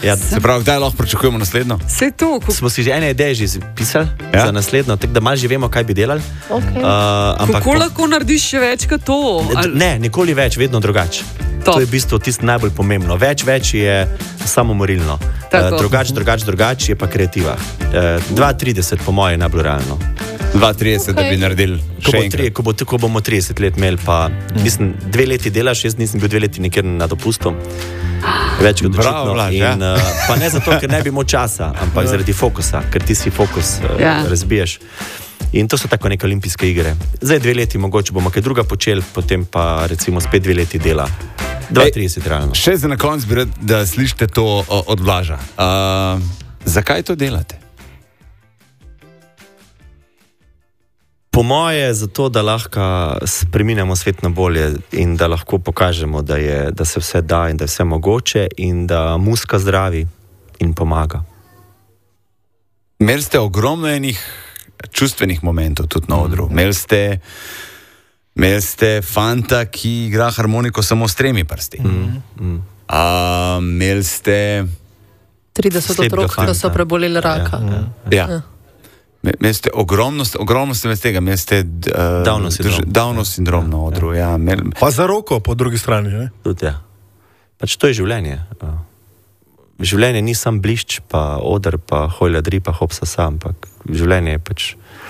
Ja, se pravi, kdaj lahko pričakujemo naslednjo? Vse to. Smo si že ene ideje že pisali za naslednjo, tako da malo že vemo, kaj bi delali. Okay. Ampak kako lahko narediš še več kot to? Ne, nikoli več, vedno drugače. To je v bistvu tisto najbolj pomembno. Več je samomorilno. Drugače je pa kreativa. 2:30 po moje je najbolj realno. 2:30, da bi naredili še enkrat. Ko bomo 30 let imeli, pa mislim, 2 leti delaš, jaz nisem bil 2 leti nikjer na dopustu. Več kot očitno. Pa ne zato, ker ne bi imel časa, ampak zaradi fokusa, ker ti si fokus razbiješ. In to so tako neke olimpijske igre. Zdaj 2 leti mogoče bomo kaj druga počeli, potem pa recimo spet 2 leti dela. 2:30 realno. Še za na konec bi rad, da slišite to od Blaža. Zakaj to delate? Po moje zato, da lahko spreminjamo svet na bolje in da lahko pokažemo, da se vse da in da je vse mogoče in da muska zdravi in pomaga. Imeli ste ogromno enih čustvenih momentov tudi na odru. Imeli ste fanta, ki igra harmoniko samo s 3 prsti. Imeli ste 30 otrok, ki so preboleli raka. Ja. Imeli ste ogromno ste iz tega, imeli ste Downov sindrom na odru. Ja. Pa za roko po drugi strani, ne? Tudi ja. Pač to je življenje. Življenje ni sam blišč, pa oder, pa hojladri, pa hopsa sam, ampak življenje je pač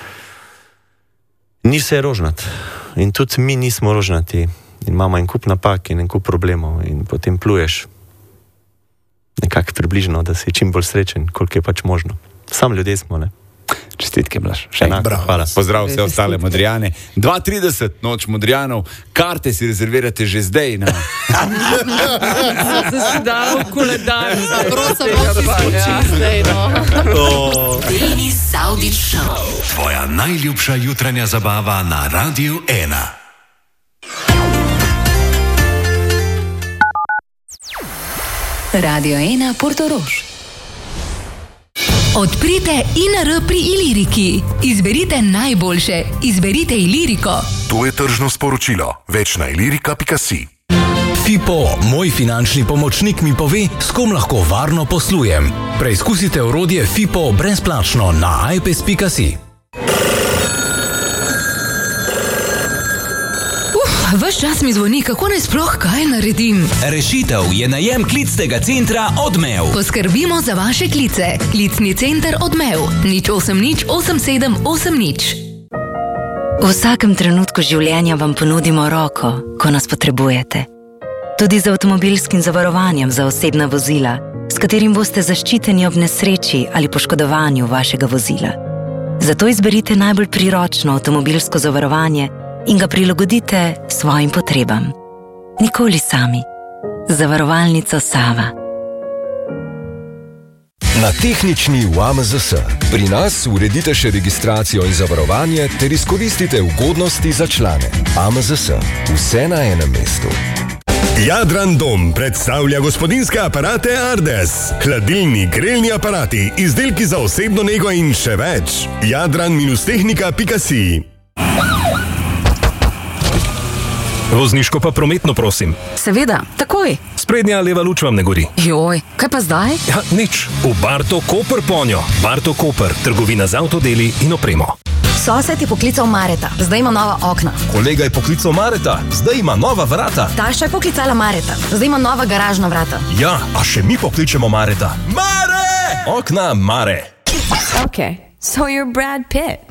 ni vse rožnat. In tudi mi nismo rožnati. In imamo en kup napak in en kup problemov in potem pluješ nekako približno, da si čim bolj srečen, koliko je pač možno. Sam ljudje smo, ne? Čestitke, Blaž. Še enkrat. Hvala. Pozdrav vse ostale Modrijane. 2:30, noč Modrijanov. Karte si rezervirate že zdaj. Se si dal v koledar. Prosim, zdaj, no. Denis Zavdić Show. Tvoja najljubša jutranja zabava na Radiu 1. Radio 1 Portorož. Odprite INR pri Iliriki. Izberite najboljše. Izberite Iliriko. To je tržno sporočilo. Več na ilirika.si. FIPO, moj finančni pomočnik, mi pove, s kom lahko varno poslujem. Preizkusite orodje FIPO brezplačno na ipes.si. Ves čas mi zvoni, kako naj sploh kaj naredim. Rešitev je najem klicnega centra Odmev. Poskrbimo za vaše klice. Klicni center Odmev. 080 87 80. V vsakem trenutku življenja vam ponudimo roko, ko nas potrebujete. Tudi z avtomobilskim zavarovanjem za osebna vozila, s katerim boste zaščiteni ob nesreči ali poškodovanju vašega vozila. Zato izberite najbolj priročno avtomobilsko zavarovanje in ga prilagodite svojim potrebam. Nikoli sami. Zavarovalnica Sava. Na tehnični v AMZS. Pri nas uredite še registracijo in zavarovanje ter izkoristite ugodnosti za člane. AMZS. Vse na enem mestu. Jadran Dom predstavlja gospodinjske aparate Ardes. Hladilni, grelni aparati, izdelki za osebno nego in še več. Jadran-tehnika.si. Vozniško pa prometno, prosim. Seveda, takoj. Sprednja leva luč vam ne gori. Joj, kaj pa zdaj? Ja, nič. V Barto Koper ponjo. Barto Koper, trgovina z avtodeli in opremo. Sosed je poklical Mareta, zdaj ima nova okna. Kolega je poklical Mareta, zdaj ima nova vrata. Taša je poklicala Mareta, zdaj ima nova garažna vrata. Ja, a še mi pokličemo Mareta. Mare! Okna Mare. Okay, so you're Brad Pitt.